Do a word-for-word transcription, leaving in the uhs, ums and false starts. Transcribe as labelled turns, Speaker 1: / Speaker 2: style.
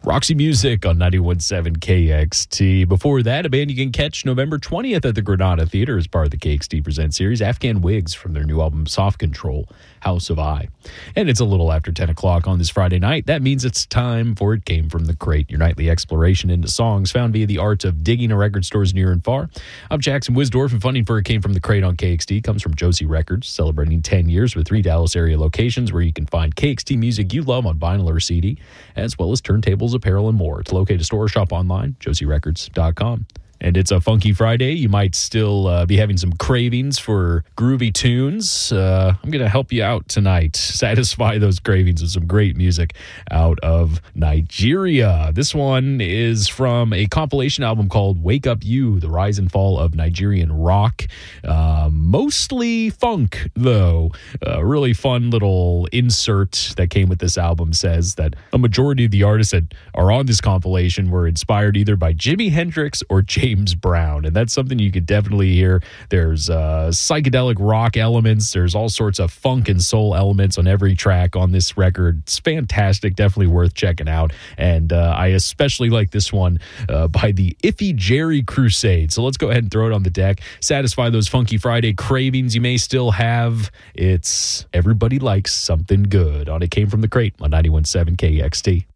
Speaker 1: Roxy Music on ninety-one point seven K X T. Before that, a band you can catch November twentieth at the Granada Theater as part of the K X T Present series, Afghan Wigs from their new album Soft Control, House of I. And it's a little after ten o'clock on this Friday night. That means it's time for It Came From the Crate, your nightly exploration into songs found via the art of digging a record stores near and far. I'm Jackson Wisdorf, and funding for It Came From the Crate on K X T comes from Josie Records, celebrating ten years with three Dallas area locations where you can find K X T music you love on vinyl or C D, as well as turntables, apparel, and more. To locate a store or shop online, josie records dot com. And it's a funky Friday. You might still uh, be having some cravings for groovy tunes. Uh, I'm going to help you out tonight. Satisfy those cravings with some great music out of Nigeria. This one is from a compilation album called Wake Up You, The Rise and Fall of Nigerian Rock. Uh, mostly funk, though. A really fun little insert that came with this album says that a majority of the artists that are on this compilation were inspired either by Jimi Hendrix or James Brown, and that's something you could definitely hear. There's uh, psychedelic rock elements. There's all sorts of funk and soul elements on every track on this record. It's fantastic. Definitely worth checking out. And uh, I especially like this one uh, by the Iffy Jerry Crusade. So let's go ahead and throw it on the deck. Satisfy those Funky Friday cravings you may still have. It's Everybody Likes Something Good on It Came From the Crate on ninety-one point seven K X T.